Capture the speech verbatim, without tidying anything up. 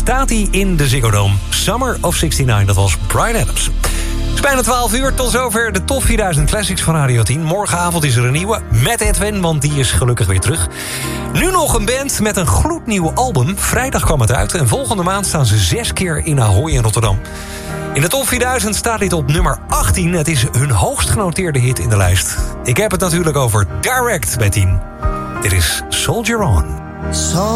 staat hij in de Ziggo Dome. Summer of zestignegentig, dat was Bryan Adams. Het is bijna twaalf uur, tot zover de Top vierduizend Classics van Radio tien. Morgenavond is er een nieuwe, met Edwin, want die is gelukkig weer terug. Nu nog een band met een gloednieuw album. Vrijdag kwam het uit en volgende maand staan ze zes keer in Ahoy in Rotterdam. In de Top vierduizend staat dit op nummer achttien. Het is hun hoogst genoteerde hit in de lijst. Ik heb het natuurlijk over Direct bij tien. Dit is Soldier On.